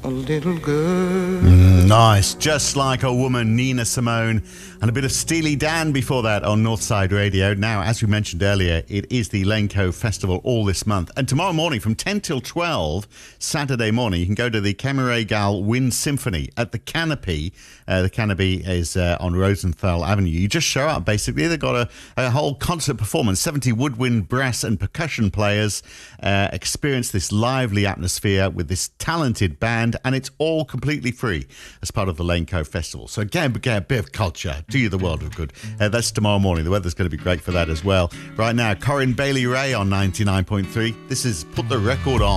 a little girl. Nice. Just Like a Woman, Nina Simone, and a bit of Steely Dan before that on Northside Radio. Now, as we mentioned earlier, it is the Lane Cove Festival all this month. And tomorrow morning from 10 till 12, Saturday morning, you can go to the Cameraygal Wind Symphony at the Canopy. The Canopy is on Rosenthal Avenue. You just show up, basically. They've got a whole concert performance. 70 woodwind, brass and percussion players experience this lively atmosphere with this talented band, and it's all completely free as part of the Lane Cove Festival. So again, get a bit of culture, do you the world of good. That's tomorrow morning. The weather's going to be great for that as well. Right now, Corinne Bailey Ray on 99.3. This is Put the Record On.